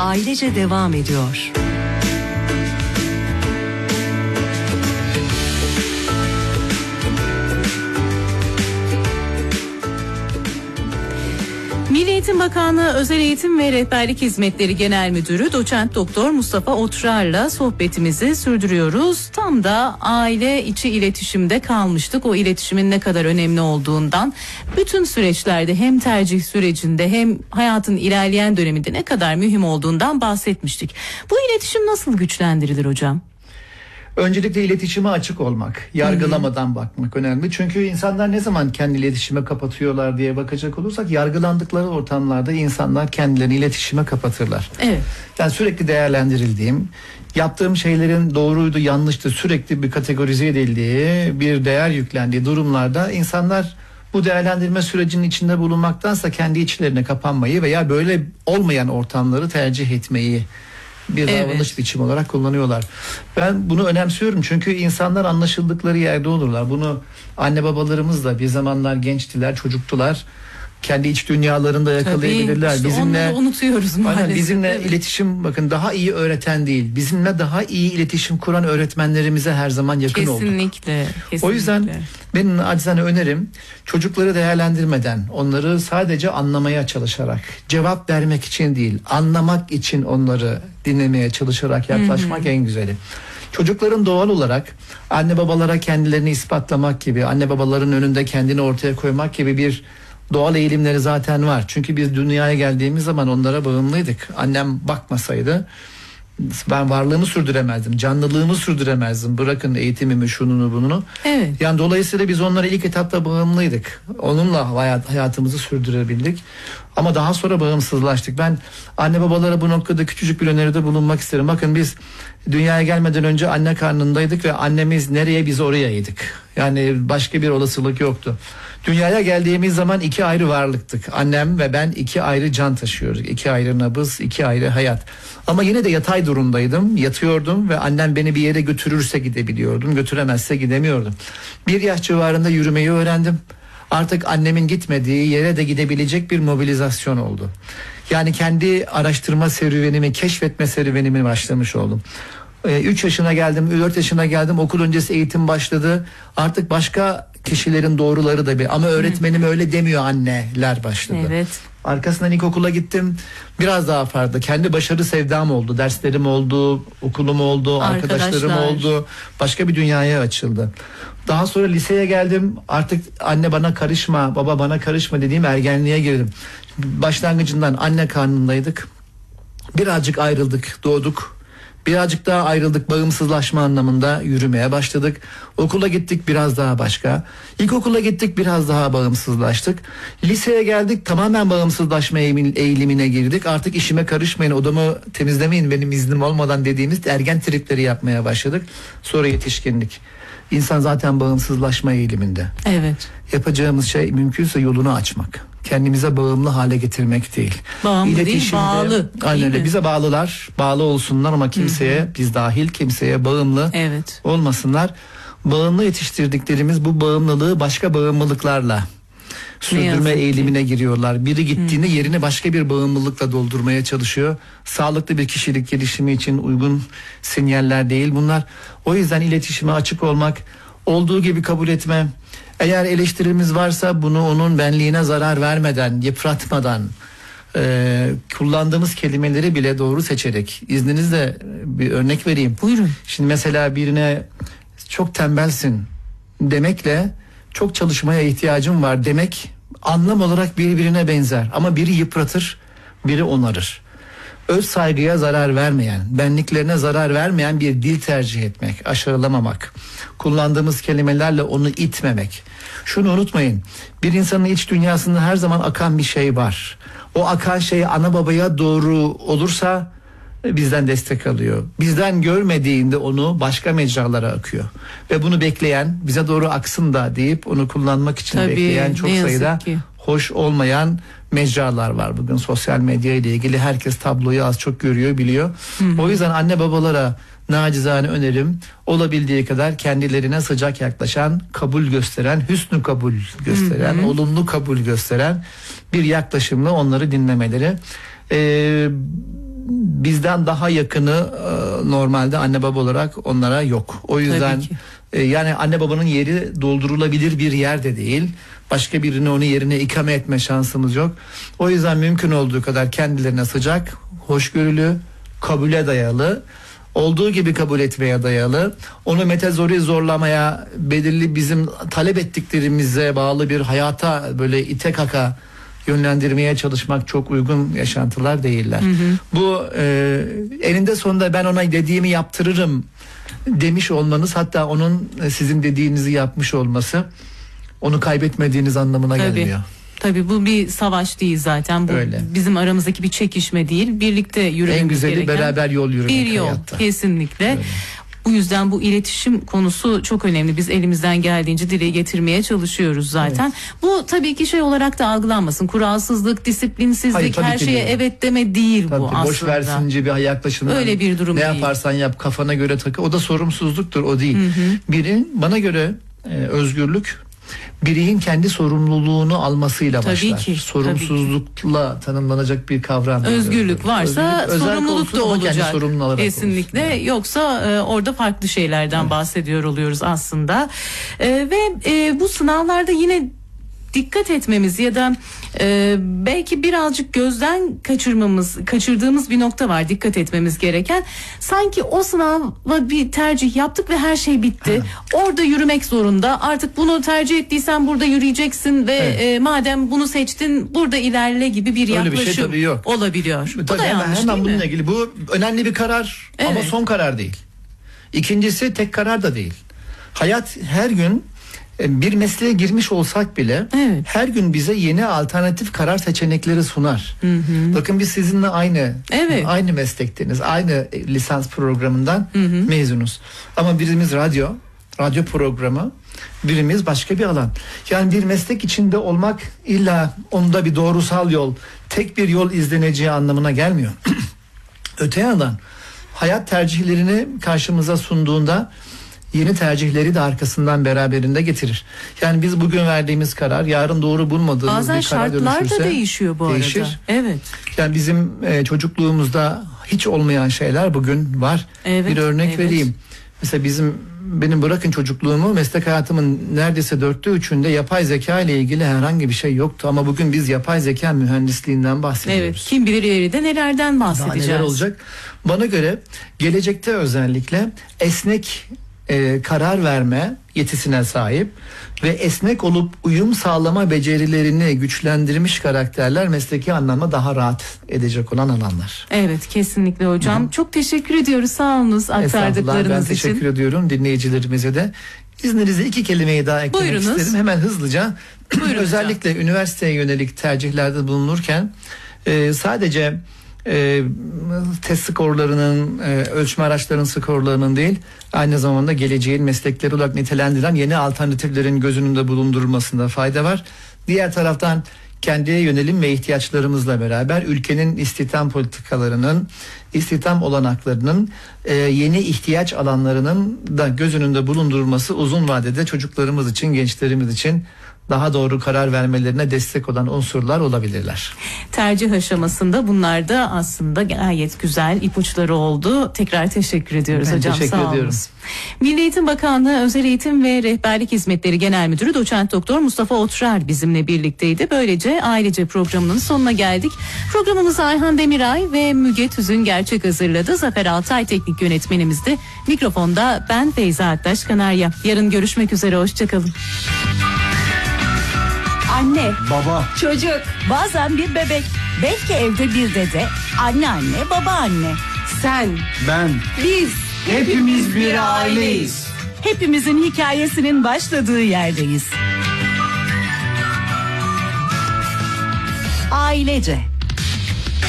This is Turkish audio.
ailece devam ediyor. Milli Eğitim Bakanlığı Özel Eğitim ve Rehberlik Hizmetleri Genel Müdürü Doçent Doktor Mustafa Oturar'la sohbetimizi sürdürüyoruz. Tam da aile içi iletişimde kalmıştık. O iletişimin ne kadar önemli olduğundan, bütün süreçlerde hem tercih sürecinde hem hayatın ilerleyen döneminde ne kadar mühim olduğundan bahsetmiştik. Bu iletişim nasıl güçlendirilir hocam? Öncelikle iletişime açık olmak, yargılamadan bakmak önemli. Çünkü insanlar ne zaman kendi iletişime kapatıyorlar diye bakacak olursak, yargılandıkları ortamlarda insanlar kendilerini iletişime kapatırlar. Evet. Yani sürekli değerlendirildiğim, yaptığım şeylerin doğruydu, yanlıştı, sürekli bir kategorize edildiği, bir değer yüklendiği durumlarda insanlar bu değerlendirme sürecinin içinde bulunmaktansa kendi içlerine kapanmayı veya böyle olmayan ortamları tercih etmeyi bir davranış biçimi olarak kullanıyorlar. Ben bunu önemsiyorum çünkü insanlar anlaşıldıkları yerde olurlar. Bunu anne babalarımız da bir zamanlar gençtiler, çocuktular. Kendi iç dünyalarında yakalayabilirler. Tabii, işte bizimle unutuyoruz maalesef. Bizimle iletişim, bakın, daha iyi öğreten değil, bizimle daha iyi iletişim kuran öğretmenlerimize her zaman yakın olduk. Kesinlikle. O yüzden benim acizane önerim, çocukları değerlendirmeden, onları sadece anlamaya çalışarak, cevap vermek için değil, anlamak için onları dinlemeye çalışarak yaklaşmak en güzeli. Çocukların doğal olarak anne babalara kendilerini ispatlamak gibi, anne babaların önünde kendini ortaya koymak gibi bir doğal eğilimleri zaten var. Çünkü biz dünyaya geldiğimiz zaman onlara bağımlıydık. Annem bakmasaydı ben varlığımı sürdüremezdim, canlılığımı sürdüremezdim. Bırakın eğitimimi, şununu bununu. Evet. Yani dolayısıyla biz onlara ilk etapta bağımlıydık. Onunla hayatımızı sürdürebildik. Ama daha sonra bağımsızlaştık. Ben anne babalara bu noktada küçücük bir öneride bulunmak isterim. Bakın, biz dünyaya gelmeden önce anne karnındaydık ve annemiz nereye, biz orayaydık. Yani başka bir olasılık yoktu. Dünyaya geldiğimiz zaman iki ayrı varlıktık. Annem ve ben iki ayrı can taşıyoruz. İki ayrı nabız, iki ayrı hayat. Ama yine de yatay durumdaydım. Yatıyordum ve annem beni bir yere götürürse gidebiliyordum. Götüremezse gidemiyordum. 1 yaş civarında yürümeyi öğrendim. Artık annemin gitmediği yere de gidebilecek bir mobilizasyon oldu. Yani kendi araştırma serüvenimi, keşfetme serüvenimi başlamış oldum. 3 yaşına geldim, 4 yaşına geldim. Okul öncesi eğitim başladı. Artık başka kişilerin doğruları da ama öğretmenim öyle demiyor anneler başladı. Evet. Arkasından ilkokula gittim. Biraz daha farklı. Kendi başarı sevdam oldu. Derslerim oldu, okulum oldu, arkadaşlarım oldu. Başka bir dünyaya açıldı. Daha sonra liseye geldim. Artık anne bana karışma, baba bana karışma dediğim ergenliğe girdim. Başlangıcından anne karnındaydık. Birazcık ayrıldık, doğduk. Birazcık daha ayrıldık, bağımsızlaşma anlamında yürümeye başladık. Okula gittik, biraz daha başka. İlkokula gittik, biraz daha bağımsızlaştık. Liseye geldik, tamamen bağımsızlaşma eğilimine girdik. Artık işime karışmayın, odamı temizlemeyin benim iznim olmadan dediğimiz ergen tripleri yapmaya başladık. Sonra yetişkinlik. İnsan zaten bağımsızlaşma eğiliminde. Evet. Yapacağımız şey mümkünse yolunu açmak. Kendimize bağımlı hale getirmek değil. Bağımlı değil, bağlı. Aynen öyle. Bize bağlılar, bağlı olsunlar ama kimseye, biz dahil kimseye bağımlı olmasınlar. Bağımlı yetiştirdiklerimiz bu bağımlılığı başka bağımlılıklarla sürdürme eğilimine giriyorlar. Biri gittiğinde yerini başka bir bağımlılıkla doldurmaya çalışıyor. Sağlıklı bir kişilik gelişimi için uygun sinyaller değil bunlar. O yüzden iletişime açık olmak, olduğu gibi kabul etme. Eğer eleştirimiz varsa bunu onun benliğine zarar vermeden, yıpratmadan, kullandığımız kelimeleri bile doğru seçerek. İzninizle bir örnek vereyim. Buyurun. Şimdi mesela birine çok tembelsin demekle çok çalışmaya ihtiyacım var demek anlam olarak birbirine benzer. Ama biri yıpratır, biri onarır. Öz saygıya zarar vermeyen, benliklerine zarar vermeyen bir dil tercih etmek, aşağılamamak, kullandığımız kelimelerle onu itmemek. Şunu unutmayın, bir insanın iç dünyasında her zaman akan bir şey var. O akan şey ana babaya doğru olursa bizden destek alıyor. Bizden görmediğinde onu başka mecralara akıyor. Ve bunu bekleyen, bize doğru aksın da deyip onu kullanmak için bekleyen çok sayıda hoş olmayan mecralar var. Bugün sosyal medya ile ilgili herkes tabloyu az çok görüyor, biliyor. O yüzden anne babalara nacizane önerim, olabildiği kadar kendilerine sıcak yaklaşan, kabul gösteren, hüsnü kabul gösteren, olumlu kabul gösteren bir yaklaşımla onları dinlemeleri. bizden daha yakını normalde anne baba olarak onlara yok. O yüzden yani anne babanın yeri doldurulabilir bir yer de değil. Başka birini onun yerine ikame etme şansımız yok. O yüzden mümkün olduğu kadar kendilerine sıcak, hoşgörülü, kabule dayalı, olduğu gibi kabul etmeye dayalı, onu metezori zorlamaya, belirli bizim talep ettiklerimize bağlı bir hayata böyle ite kaka yönlendirmeye çalışmak çok uygun yaşantılar değiller. Bu eninde sonunda ben ona dediğimi yaptırırım demiş olmanız, hatta onun sizin dediğinizi yapmış olması onu kaybetmediğiniz anlamına gelmiyor. Tabii bu bir savaş değil zaten. Bu öyle. Bizim aramızdaki bir çekişme değil. Birlikte yürümemiz en güzeli gereken beraber yol yürümek bir yol hayatta. Kesinlikle. Öyle. Bu yüzden bu iletişim konusu çok önemli. Biz elimizden geldiğince dile getirmeye çalışıyoruz zaten. Evet. Bu tabii ki şey olarak da algılanmasın. Kuralsızlık, disiplinsizlik, hayır, her şeye evet deme değil tabii, bu aslında. Boş versince bir yaklaşım. Öyle bir durum ne değil. Ne yaparsan yap, kafana göre takı. O da sorumsuzluktur, o değil. Biri bana göre özgürlük bireyin kendi sorumluluğunu almasıyla tabii başlar. Ki, sorumsuzlukla tanımlanacak bir kavram. Özgürlük varsa sorumluluk da olacak. Kesinlikle. Olsun. Yoksa orada farklı şeylerden bahsediyor oluyoruz aslında. Ve bu sınavlarda yine dikkat etmemiz ya da belki birazcık gözden kaçırdığımız bir nokta var, dikkat etmemiz gereken. Sanki o sınava bir tercih yaptık ve her şey bitti. Orada yürümek zorunda. Artık bunu tercih ettiysen burada yürüyeceksin ve madem bunu seçtin burada ilerle gibi bir yaklaşım bir şey olabiliyor. Tabii, bu da yanlış hemen değil bununla mi? ilgili bu önemli bir karar ama son karar değil. İkincisi tek karar da değil. Hayat her gün bir mesleğe girmiş olsak bile her gün bize yeni alternatif karar seçenekleri sunar. Bakın biz sizinle aynı meslekteniz, aynı lisans programından mezunuz. Ama birimiz radyo programı, birimiz başka bir alan. Yani bir meslek içinde olmak illa onda bir doğrusal yol, tek bir yol izleneceği anlamına gelmiyor. Öte yandan hayat tercihlerini karşımıza sunduğunda yeni tercihleri de arkasından beraberinde getirir. Yani biz bugün verdiğimiz karar yarın doğru bulmadığımız bazen bir karar dönüşürse şartlar da değişiyor bu arada. Evet. Yani bizim çocukluğumuzda hiç olmayan şeyler bugün var. Bir örnek vereyim. Mesela benim bırakın çocukluğumu, meslek hayatımın neredeyse 3'ünde yapay zeka ile ilgili herhangi bir şey yoktu. Ama bugün biz yapay zeka mühendisliğinden bahsediyoruz. Evet, kim bilir ileride nelerden bahsedeceğiz. Daha neler olacak? Bana göre gelecekte özellikle esnek karar verme yetisine sahip ve esnek olup uyum sağlama becerilerini güçlendirmiş karakterler mesleki anlamda daha rahat edecek olan alanlar. Evet, kesinlikle hocam. Çok teşekkür ediyoruz. Sağ olunuz aktardıklarınız için. Ben teşekkür ediyorum dinleyicilerimize de. İzninizle 2 kelimeyi daha eklemek isterim. Hemen hızlıca. Özellikle üniversiteye yönelik tercihlerde bulunurken sadece test skorlarının, ölçme araçlarının skorlarının değil, aynı zamanda geleceğin meslekleri olarak nitelendiren yeni alternatiflerin göz önünde bulundurulmasında fayda var. Diğer taraftan kendi yönelim ve ihtiyaçlarımızla beraber ülkenin istihdam politikalarının, istihdam olanaklarının, yeni ihtiyaç alanlarının da göz önünde bulundurulması uzun vadede çocuklarımız için, gençlerimiz için daha doğru karar vermelerine destek olan unsurlar olabilirler. Tercih aşamasında bunlar da aslında gayet güzel ipuçları oldu. Tekrar teşekkür ediyoruz hocam. Teşekkür ediyorum. Milli Eğitim Bakanlığı Özel Eğitim ve Rehberlik Hizmetleri Genel Müdürü Doçent Doktor Mustafa Otrar bizimle birlikteydi. Böylece ailece programının sonuna geldik. Programımızı Ayhan Demiray ve Müge Tüzün Gerçek hazırladı. Zafer Altay teknik yönetmenimizdi. Mikrofonda ben Feyza Aktaş Kanarya. Yarın görüşmek üzere. Hoşçakalın. Anne, baba, çocuk, bazen bir bebek, belki evde bir dede, anneanne, babaanne. Sen, ben, biz, hepimiz bir aileyiz. Hepimizin hikayesinin başladığı yerdeyiz. Ailece.